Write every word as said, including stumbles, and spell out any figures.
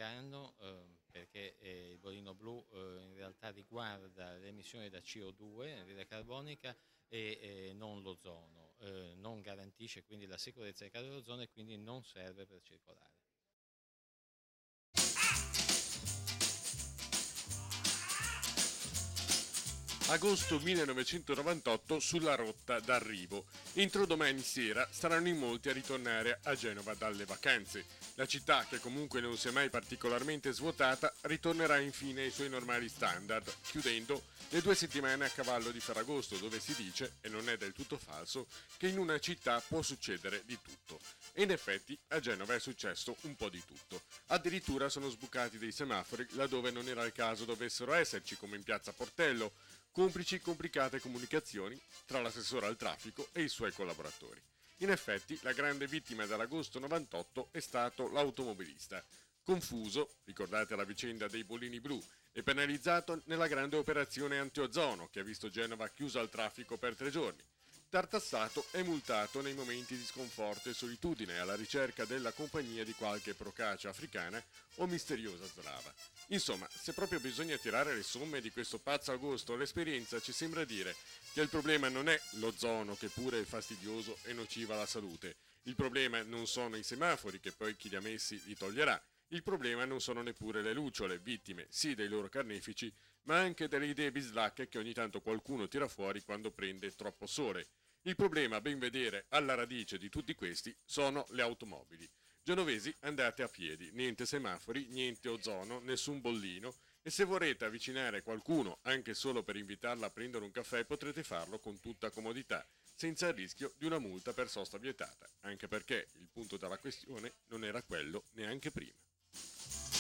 inganno, eh, perché eh, il bollino blu eh, in realtà riguarda le emissioni da C O due, anidride carbonica, e eh, non l'ozono, eh, non garantisce quindi la sicurezza del canale dell'ozono e quindi non serve per circolare. Agosto millenovecentonovantotto sulla rotta d'arrivo. Entro domani sera saranno in molti a ritornare a Genova dalle vacanze. La città, che comunque non si è mai particolarmente svuotata, ritornerà infine ai suoi normali standard, chiudendo le due settimane a cavallo di Ferragosto, dove si dice, e non è del tutto falso, che in una città può succedere di tutto. E in effetti a Genova è successo un po' di tutto. Addirittura sono sbucati dei semafori laddove non era il caso dovessero esserci, come in piazza Portello, complici complicate comunicazioni tra l'assessore al traffico e i suoi collaboratori. In effetti, la grande vittima dell'agosto novantotto è stato l'automobilista. Confuso, ricordate la vicenda dei bollini blu, e penalizzato nella grande operazione antiozono che ha visto Genova chiusa al traffico per tre giorni. Tartassato e multato nei momenti di sconforto e solitudine alla ricerca della compagnia di qualche procaccia africana o misteriosa slava. Insomma, se proprio bisogna tirare le somme di questo pazzo agosto, l'esperienza ci sembra dire che il problema non è l'ozono, che pure è fastidioso e nociva alla salute. Il problema non sono i semafori, che poi chi li ha messi li toglierà. Il problema non sono neppure le lucciole, vittime sì dei loro carnefici, ma anche delle idee bislacche che ogni tanto qualcuno tira fuori quando prende troppo sole. Il problema, a ben vedere, alla radice di tutti questi, sono le automobili. Genovesi, andate a piedi, niente semafori, niente ozono, nessun bollino, e se vorrete avvicinare qualcuno, anche solo per invitarla a prendere un caffè, potrete farlo con tutta comodità, senza il rischio di una multa per sosta vietata, anche perché il punto della questione non era quello neanche prima.